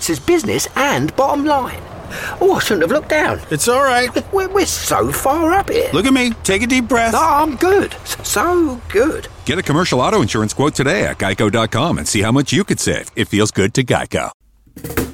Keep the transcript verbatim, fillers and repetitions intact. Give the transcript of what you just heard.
says business and bottom line. Oh, I shouldn't have looked down. It's all right. We're, we're so far up here. Look at me. Take a deep breath. Oh, I'm good. So good. Get a commercial auto insurance quote today at geico dot com and see how much you could save. It feels good to Geico.